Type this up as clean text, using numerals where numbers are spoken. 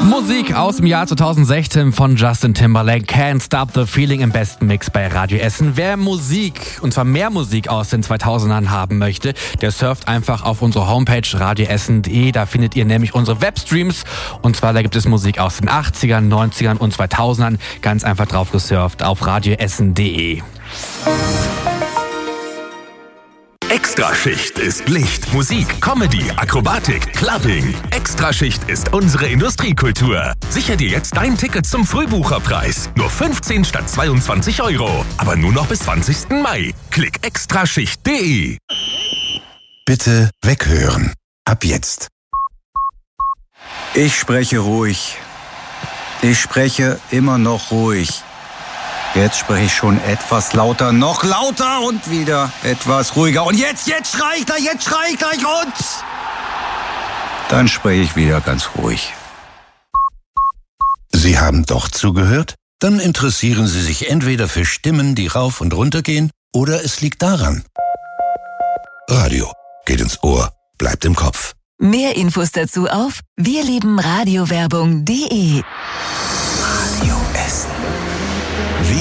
Musik aus dem Jahr 2016 von Justin Timberlake, Can't Stop the Feeling im besten Mix bei Radio Essen. Wer Musik, und zwar mehr Musik aus den 2000ern haben möchte, der surft einfach auf unsere Homepage radioessen.de. Da findet ihr nämlich unsere Webstreams. Und zwar da gibt es Musik aus den 80ern, 90ern und 2000ern. Ganz einfach drauf gesurft auf radioessen.de. Extraschicht ist Licht, Musik, Comedy, Akrobatik, Clubbing. Extraschicht ist unsere Industriekultur. Sicher dir jetzt dein Ticket zum Frühbucherpreis. Nur 15 statt 22 €. Aber nur noch bis 20. Mai. Klick extraschicht.de. Bitte weghören. Ab jetzt. Ich spreche ruhig. Ich spreche immer noch ruhig. Jetzt spreche ich schon etwas lauter, noch lauter und wieder etwas ruhiger. Und jetzt schrei ich gleich und dann spreche ich wieder ganz ruhig. Sie haben doch zugehört? Dann interessieren Sie sich entweder für Stimmen, die rauf und runter gehen, oder es liegt daran. Radio geht ins Ohr, bleibt im Kopf. Mehr Infos dazu auf wirliebenradiowerbung.de.